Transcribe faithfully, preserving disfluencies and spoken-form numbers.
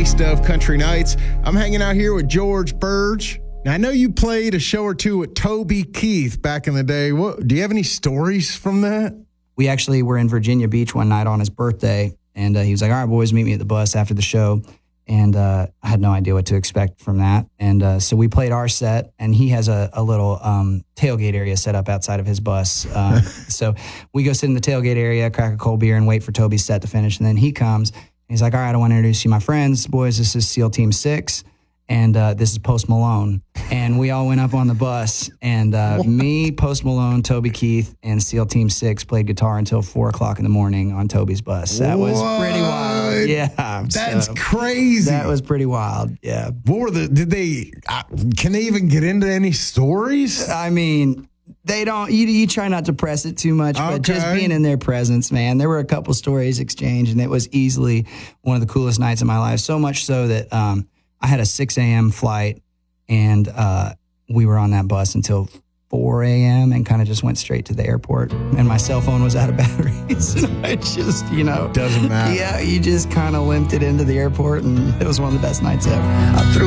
taste of country nights. I'm hanging out here with George Burge. Now, I know you played a show or two with Toby Keith back in the day. What, do you have any stories from that? We actually were in Virginia Beach one night on his birthday, and uh, he was like, all right, boys, meet me at the bus after the show. And uh, I had no idea what to expect from that. And uh, so we played our set, and he has a, a little um, tailgate area set up outside of his bus. Um, so we go sit in the tailgate area, crack a cold beer, and wait for Toby's set to finish. And then he comes, and he's like, all right, I want to introduce you my friends. Boys, this is SEAL Team six, and uh, this is Post Malone. And we all went up on the bus, and uh, me, Post Malone, Toby Keith, and SEAL Team six played guitar until four o'clock in the morning on Toby's bus. That was What? pretty wild. Yeah. That's so, crazy. That was pretty wild. Yeah. What were the, did they, uh, can they even get into any stories? I mean, they don't, you, you try not to press it too much, but just Okay. being in their presence, man, there were a couple stories exchanged, and it was easily one of the coolest nights of my life. So much so that um, I had a six a.m. flight, and uh, we were on that bus until four a.m. and kind of just went straight to the airport. And my cell phone was out of batteries. And I just, you know. Doesn't matter. Yeah, you just kind of limped it into the airport, and it was one of the best nights ever. I threw